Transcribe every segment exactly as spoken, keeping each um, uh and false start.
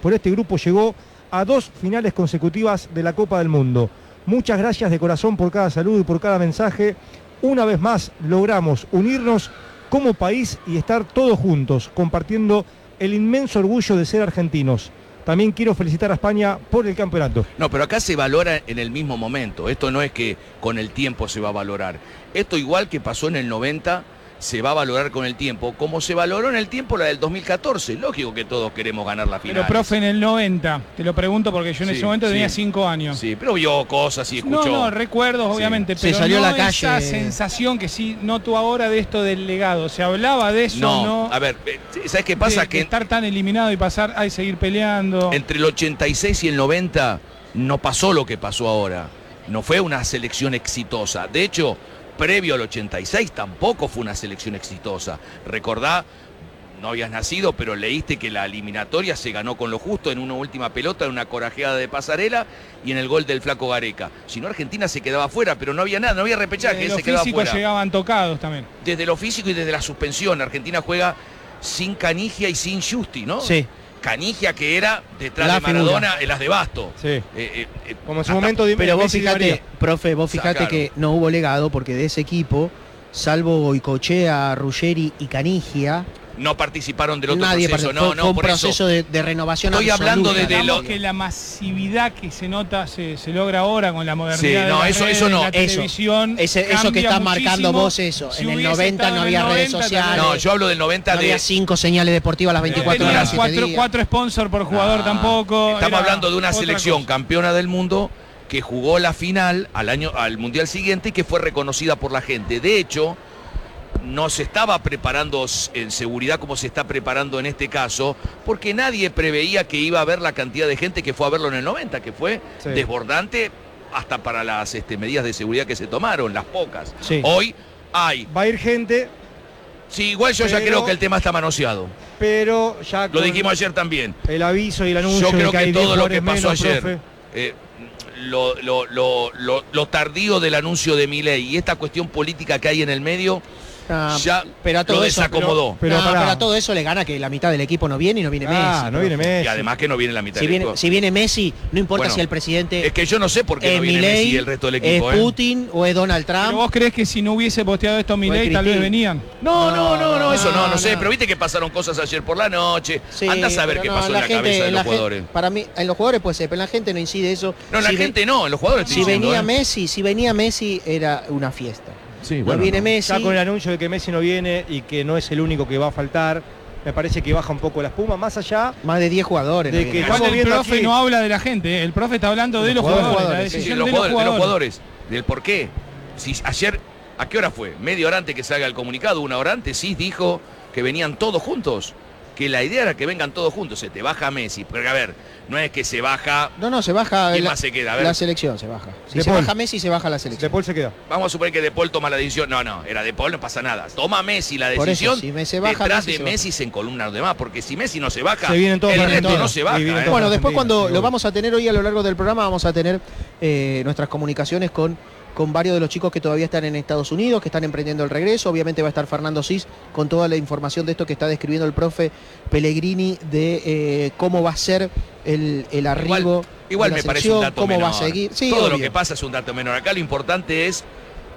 por este grupo llegó a dos finales consecutivas de la Copa del Mundo. Muchas gracias de corazón por cada saludo y por cada mensaje. Una vez más logramos unirnos como país y estar todos juntos, compartiendo el inmenso orgullo de ser argentinos. También quiero felicitar a España por el campeonato. No, pero acá se valora en el mismo momento. Esto no es que con el tiempo se va a valorar. Esto igual que pasó en el noventa, se va a valorar con el tiempo, como se valoró en el tiempo la del dos mil catorce. Lógico que todos queremos ganar la final. Pero, profe, en el noventa, te lo pregunto porque yo en Sí, ese momento sí. tenía cinco años. Sí, pero vio cosas y escuchó. No, no, recuerdos, Sí. obviamente, Se pero salió no a la calle. esa sensación que sí noto ahora de esto del legado. Se hablaba de eso, No, ¿no? a ver, eh, ¿sabes qué pasa? de, que de estar tan eliminado y pasar, hay seguir peleando. entre el ochenta y seis y el noventa no pasó lo que pasó ahora. No fue una selección exitosa. De hecho, previo al ochenta y seis tampoco fue una selección exitosa. Recordá, no habías nacido, pero leíste que la eliminatoria se ganó con lo justo en una última pelota, en una corajeada de Pasarela y en el gol del Flaco Gareca. Si no, Argentina se quedaba fuera, pero no había nada, no había repechaje, Desde él los se quedaba físicos fuera. llegaban tocados también. Desde lo físico y desde la suspensión, Argentina juega sin Canigia y sin Justi, ¿no? Sí. Canigia que era detrás La de Maradona figura. en las de Basto. Sí. Eh, eh, eh, Como en su hasta- momento de Pero vos Messi y Di fíjate, María. profe, vos fíjate Sacaron. que no hubo legado porque de ese equipo, salvo Goicoechea, Ruggeri y Canigia, no participaron del otro nadie proceso. participó. No, fue no, un por proceso eso. de, de renovación Estoy absoluta. hablando desde Digamos lo- que la masividad que se nota se, se logra ahora con la modernidad Sí, de no, las eso- redes, eso no, la eso. televisión. Ese- eso que cambia estás marcando muchísimo. vos, eso. Si En el hubiese noventa estado no en el había redes noventa, sociales. No, yo hablo del noventa No de. había cinco señales deportivas a las veinticuatro No horas, tenía siete cuatro, días. cuatro sponsors por jugador Ah, tampoco. Estamos era hablando de una otra selección cosa. campeona del mundo que jugó la final al año al mundial siguiente y que fue reconocida por la gente. De hecho, no se estaba preparando en seguridad como se está preparando en este caso, porque nadie preveía que iba a haber la cantidad de gente que fue a verlo en el noventa, que fue Sí. desbordante hasta para las este, medidas de seguridad que se tomaron, las pocas. Sí. Hoy hay. Va a ir gente, Sí, igual yo ya Pero- creo que el tema está manoseado. pero ya Lo con dijimos ayer también. el aviso y el anuncio Yo creo de que, que hay diez todo lo que jugadores pasó menos, ayer, profe. eh, lo, lo- lo- lo- lo tardío del anuncio de Milei y esta cuestión política que hay en el medio, Ah, ya pero a todo lo eso, desacomodó. Pero no, pará. pero a todo eso le gana que la mitad del equipo no viene y no viene Ah, Messi. no viene profe. Messi. Y además que no viene la mitad Si del viene, equipo. si viene Messi, no importa Bueno, si el presidente Es que yo no sé por qué es no viene Messi y Milei, el resto del es equipo. ¿eh? Putin o es Donald ¿Pero Trump. vos crees que si no hubiese posteado esto Milei tal vez Cristina. venían? No, no, no, no, eso no, no, no, sé, no. pero viste que pasaron cosas ayer por la noche. Sí, Anda a saber pero qué no, pasó en la, gente- cabeza de en los la gen- jugadores. Para mí, en los jugadores puede ser, pero en la gente no incide eso. No, la Si ve- gente no, en los jugadores estoy Si diciendo, venía ¿eh? Messi, si venía Messi era una fiesta. Sí, no viene Messi. Ya con el anuncio de que Messi no viene y que no es el único que va a faltar, me parece que baja un poco la espuma, más allá Más de diez jugadores. De no que vienen. estamos Igual el viendo profe aquí- no habla de la gente, ¿eh? El profe está hablando de De los los jugadores, jugadores, la sí, Sí, decisión de los de los jugadores, de los jugadores. jugadores, del por qué. Si ayer, ¿a qué hora fue? Media hora antes que salga el comunicado, una hora antes, sí dijo que venían todos juntos. Que la idea era que vengan todos juntos. Se te baja Messi. Porque a ver, no es que se baja. No, no, se baja ¿Quién la, más se queda? A ver. la selección, se baja. Si De se Paul. baja Messi, se baja la De selección. Paul se queda. Vamos a suponer que De Paul toma la decisión. No, no, era De Paul, no pasa nada. Toma Messi la Por eso, decisión. si Messi baja, detrás Messi de se baja. Messi se encolumnan los demás. Porque si Messi no se baja, Se vienen todos el para resto Argentina. no se baja. Y vienen ¿eh? todos. Bueno, después Argentina, cuando sí, lo obvio. vamos a tener hoy a lo largo del programa, vamos a tener eh, nuestras comunicaciones con, con varios de los chicos que todavía están en Estados Unidos, que están emprendiendo el regreso. Obviamente va a estar Fernando Cis con toda la información de esto que está describiendo el profe Pellegrini de eh, cómo va a ser el, el arribo. Igual, igual de la me parece un selección, dato cómo menor. va a seguir. Sí, Todo lo obvio. que pasa es un dato menor. Acá lo importante es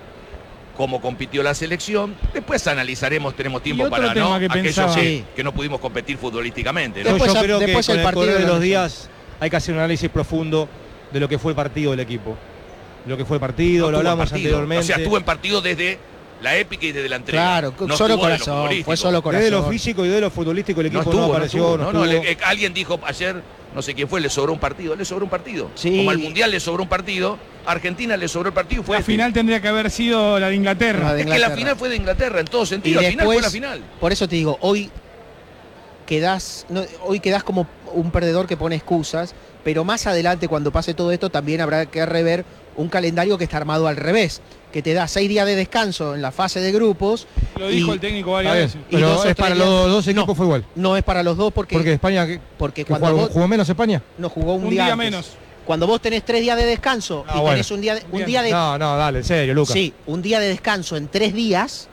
cómo compitió la selección. Después analizaremos, tenemos tiempo otro para tema no que aquellos pensaba. que, Sí. que no pudimos competir futbolísticamente. ¿no? Yo, Después yo a- creo que después con el el partido correr de de la los selección. días hay que hacer un análisis profundo de lo que fue el partido del equipo. Lo que fue el partido, No lo tuvo hablamos partido. anteriormente. O sea, estuvo en partido desde la épica y desde la entrega. Claro, No solo estuvo de lo corazón, futbolístico. fue solo corazón. Desde lo físico y de lo futbolístico el No equipo estuvo, no, no apareció, estuvo, no no, no, estuvo. le- eh, alguien dijo ayer, no sé quién fue, le sobró un partido, le sobró un partido. Sí. Como al Mundial le sobró un partido, a Argentina le sobró el partido, fue La este. final tendría que haber sido la de Inglaterra. La de Es que la Inglaterra. final fue de Inglaterra, en todo Y sentido, la final fue la después, final. por eso te digo, hoy quedás, no, hoy quedás como un perdedor que pone excusas, pero más adelante cuando pase todo esto también habrá que rever un calendario que está armado al revés, que te da seis días de descanso en la fase de grupos. Lo dijo y el técnico Está varias bien, veces. Y dos pero o es tres para días- los dos equipos No. fue igual. No es para los dos porque, Porque España que, porque que cuando jugó, vos jugó menos España. no jugó un, Un día, día antes. menos. Cuando vos tenés tres días de descanso Ah, y bueno. tenés un día de, un Bien. día de No, no, dale, en serio, Lucas. sí, un día de descanso en tres días,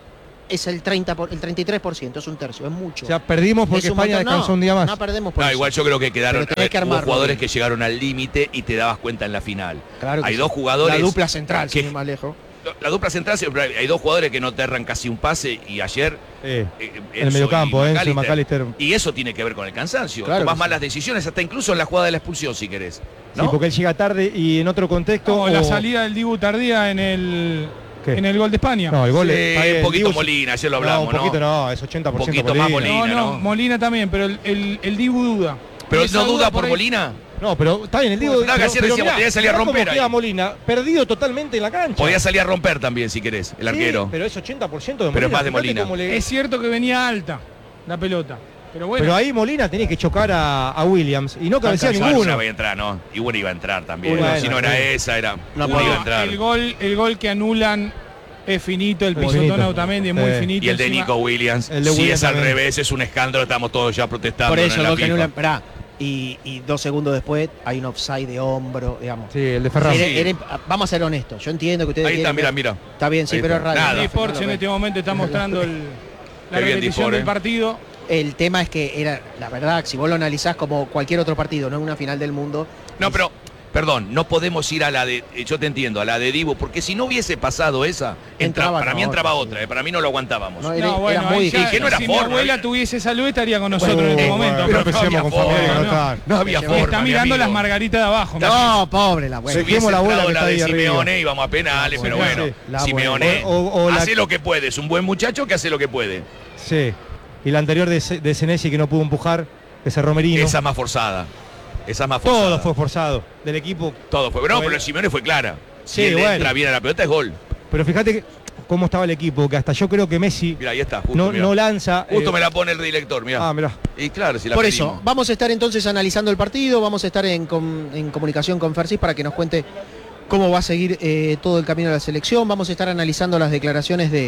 es el, treinta por, el treinta y tres por ciento, es un tercio, es mucho. O sea, perdimos porque Es un España montón. descansó No, un día más. No perdemos por No, eso. igual yo creo que quedaron Pero tenés que hubo armarlo jugadores bien. que llegaron al límite y te dabas cuenta en la final. Claro que hay sí. dos jugadores. La dupla central, que, sin ir más lejos. La dupla central siempre hay, hay dos jugadores que no te erran casi un pase y ayer Eh, eh, en el Enzo mediocampo, y Enzo y McAllister. McAllister. Y eso tiene que ver con el cansancio. Claro Tomás que sí. malas decisiones, hasta incluso en la jugada de la expulsión, si querés. ¿no? Sí, porque él llega tarde y en otro contexto. Como la o- salida del Dibu Tardía en el, ¿Qué? en el gol de España. No, el gol Sí, está bien, un poquito Dibu- Molina, ayer lo hablamos, No, un poquito ¿no? no, es ochenta por Un ciento poquito más Molina. no, Molina, no, ¿no? Molina también, pero el, el, el Dibu duda. Pero Y esa no duda por por ahí- Molina. No, pero está bien, el Diego. No, que ayer decíamos, tenía que salir a mirá cómo romper queda ahí. Molina, perdido totalmente en la cancha. Podía salir a romper también, si querés, el Sí, arquero. pero es ochenta por ciento de Molina. Pero es más de Fíjate Molina. cómo le- Es cierto que venía alta la pelota. Pero bueno, Pero ahí Molina tenía que chocar a, a Williams y no cabecea Igual ninguno. una iba a entrar, ¿no? Y bueno, iba a entrar también. Bueno, si no era sí. esa, era. No, una no, iba a entrar. el gol, el gol que anulan es finito, el Muy pisotón finito. a Otamendi es muy Sí. finito. Y el de encima- Nico Williams. El de si Williams es al también. revés, es un escándalo, estamos todos ya protestando. Por eso, en el la gol que FIFA. anulan. Pará. Y, y dos segundos después hay un offside de hombro, digamos. Sí, el de Ferran. Era- Sí. era- vamos a ser honestos. Yo entiendo que ustedes. Ahí está, quieren mira, ver- mira. Está bien, sí, Ahí pero es está. radio. Nada. El Sports en este momento está mostrando el, la Qué bien repetición Dispone. del partido. El tema es que era, la verdad, si vos lo analizás como cualquier otro partido, no en una final del mundo. No, es- pero, perdón, no podemos ir a la de. eh, Yo te entiendo, a la de Dibu, porque si no hubiese pasado esa, entra, Entraba para mí otra, entraba sí. otra, eh, para mí no lo aguantábamos. No, era, No, bueno, era muy ahí ya- difícil. que no era si forma, mi abuela había- tuviese salud estaría con nosotros en Oh, este bueno, momento. pero pero no empecemos había con forma, familia, no. no está. No había Se Y forma. está mi mirando amigo. las margaritas de abajo. No, pobre la Si abuela. Sí. hubiese Dejemos la abuela entrado que la está de ahí arriba. Simeone íbamos a penales, pero abuela, bueno, sí, la Simeone abuela. O- o- o la- hace lo que puede, es un buen muchacho que hace lo que puede. Sí. Y la anterior de, Ce- de Senesi que no pudo empujar, ese Romerino. Esa es más forzada. Esa es más forzada. Todo fue forzado del equipo. Todo fue. No, Bueno. pero Simeone fue clara. Si Sí, él bueno. entra bien a la pelota es gol. Pero fíjate que- cómo estaba el equipo, que hasta yo creo que Messi Mira, ahí está, justo. no, mirá. no lanza. Justo eh, me la pone el director, mira. Ah, mirá. Y claro, si la Por pedimos. eso, vamos a estar entonces analizando el partido, vamos a estar en, com- en comunicación con Fersis para que nos cuente cómo va a seguir eh, todo el camino de la selección. Vamos a estar analizando las declaraciones de,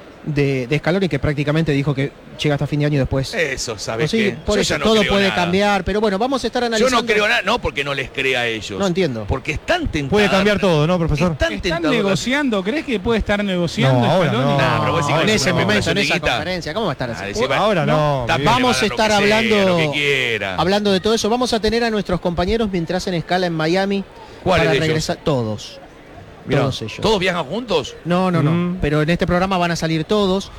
de, de Scaloni, que prácticamente dijo que llega hasta fin de año y después. Eso, No, ¿sabes sí, qué? por Yo eso ya no todo creo puede nada. cambiar, pero bueno, vamos a estar Yo analizando. no creo nada, no porque no les crea a ellos. No entiendo. Porque están tentados. Puede cambiar todo, ¿no, profesor? Están ¿Están tentados. negociando? ¿Crees que puede estar negociando No, ahora Scaloni? no. Nah, pero vos decís que en es ese una momento, en esa especulación de guita. conferencia, ¿cómo va a estar Ah, así? decís, bueno, Ahora no. está bien. bien, Vamos a le va estar dar lo que sea, hablando- lo que quiera. Hablando de todo eso, vamos a tener a nuestros compañeros mientras en escala en Miami ¿Cuáles para de ellos? regresar todos. Mirá, todos ellos. ¿Todos viajan juntos? No, no, no. Mm. Pero en este programa van a salir todos.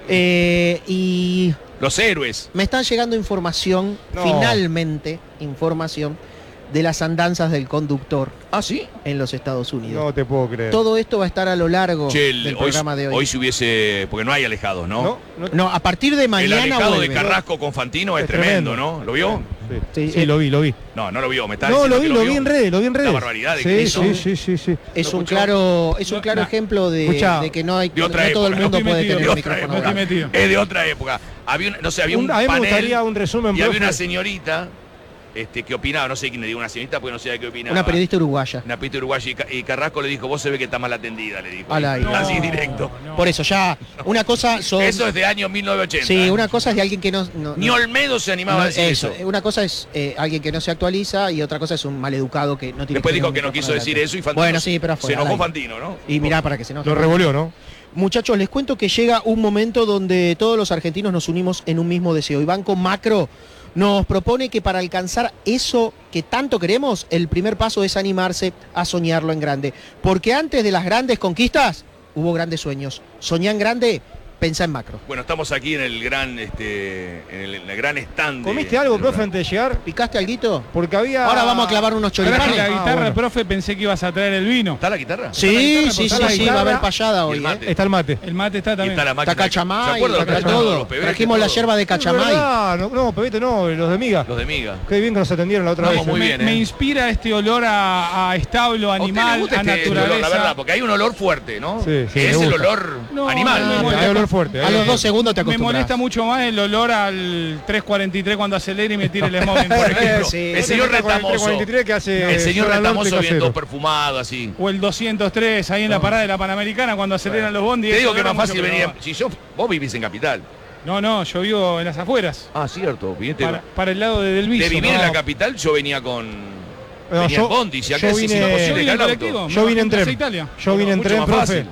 Eh, y Los héroes. me están llegando información, No. finalmente, información de las andanzas del conductor Ah, sí. en los Estados Unidos. No te puedo creer. Todo esto va a estar a lo largo Che, el- del hoy, programa de hoy. hoy se hubiese. Porque no hay alejados, ¿no? No, no- No, a partir de El mañana alejado vuelve. de Carrasco con Fantino es, Es tremendo, tremendo. ¿no? ¿Lo vio? Sí, Sí, sí, eh, lo vi, lo vi. No, no lo vio. Me está No, diciendo lo vi, que lo vi vio. en redes, lo vi en redes. barbaridad de sí, que sí, hizo. sí, sí, sí. Es ¿Lo un escuchó? claro, es un No, claro no. ejemplo de, Escuchá, de que no hay de otra no todo el época. mundo No estoy puede metido, tener de un otra micrófono. No estoy grande. metido. Es de otra época. Había un, no sé, había un, Un- a mí me panel gustaría un resumen, y había profe. una señorita este, que opinaba, no sé quién le digo una señorita porque no sé de qué opinaba. Una periodista uruguaya. Una periodista uruguaya y, Ca- y Carrasco le dijo, vos se ve que está mal atendida, le dijo. Al aire. Así No, directo. no. Por eso ya, una cosa son... Eso es de año mil novecientos ochenta. Sí, ¿eh? una cosa es de alguien que no... no- Ni no- Olmedo se animaba no, a decir eso. eso. Una cosa es eh, alguien que no se actualiza y otra cosa es un maleducado que no tiene Después tener dijo un que no micrófono quiso decir delante. eso y Fantino Bueno, sí, pero se afuera, enojó al aire. Fantino, ¿no? Y mirá para que se enoje. Lo revolvió, ¿no? Muchachos, les cuento que llega un momento donde todos los argentinos nos unimos en un mismo deseo. Y Banco Macro nos propone que para alcanzar eso que tanto queremos, el primer paso es animarse a soñarlo en grande. Porque antes de las grandes conquistas, hubo grandes sueños. Soñá en grande, pensá en macro. Bueno, estamos aquí en el gran, este, en el, en el gran stand. de- ¿Comiste algo, del profe, lugar. antes de llegar? ¿Picaste alguito? Porque había... Ahora vamos a clavar unos Traje choripanes. la Ah, guitarra, bueno. profe, pensé que ibas a traer el vino. ¿Está la guitarra? la Sí, guitarra, sí, está sí, la sí, guitarra va a haber y payada el hoy. ¿eh? mate. Está el mate. El mate está Y también. está la máquina. Está ¿Se Cachamay, acuerdan está los Cachamay, todo. los pebetes, Trajimos la todo? yerba de Es Cachamay. verdad, No, no, Pebete no, los de miga. Los de miga. Qué bien que nos atendieron la otra Vamos vez. muy me, bien, ¿eh? me inspira este olor a, a establo ¿A usted le animal, gusta a este- este olor, naturaleza. la verdad? Porque hay un olor fuerte, ¿no? Sí, sí, Que me es el gusta. olor No, animal. no me Ah, molesta. hay olor fuerte. A hay los olor- dos segundos te Me acostumbras. molesta mucho más el olor al tres cuarenta y tres cuando acelera y me tira el smoking, por Por ejemplo. ejemplo, Sí. el señor Retamoso. cuarenta y tres que hace El señor zona norte Retamoso bien casero. todo perfumado, así. O el doscientos tres ahí en la parada de la Panamericana cuando aceleran los bondis. Te digo Eso que es era más fácil mucho, venir. pero- Si yo, vos vivís en Capital. No, no, yo vivo en las afueras. Ah, cierto. Viniste Para, para el lado de Delviso. de vivir ¿no? en la capital, yo venía con. No, venía yo- en Bondi. Si acá yo si- si vine- no Yo consigue vine en el auto. colectivo. Yo me vine en bajé tren. Italia. Yo vine en Mucho tren, más profe. fácil.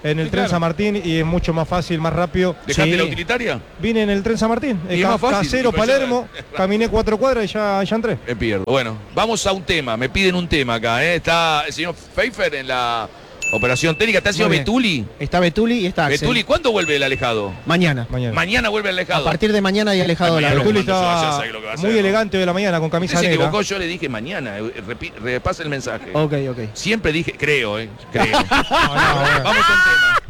en el Sí, tren claro. San Martín y es mucho más fácil, más rápido. ¿Dejaste Sí. la utilitaria? Vine en el tren San Martín, Y el es ca- más fácil, casero dijo yo. Palermo, caminé cuatro cuadras y ya, ya entré. Me pierdo. Bueno, vamos a un tema. Me piden un tema acá. ¿eh? Está el señor Pfeiffer en la operación técnica. Está el señor Muy bien. Betuli. Está Betuli y está Axel. Betuli, ¿cuándo vuelve el alejado? Mañana. Mañana. Mañana vuelve el A alejado. partir de mañana hay alejado de la Mañana Roma. Betuli cuando se vaya, estaba sabe lo que va a hacer, muy ¿no? elegante hoy de la mañana con Usted camisa se negra. equivocó, yo le dije mañana. eh, repi- repasa el mensaje. Ok, ok. Siempre dije, creo, ¿eh? Creo. No, no, bueno. Vamos a un tema.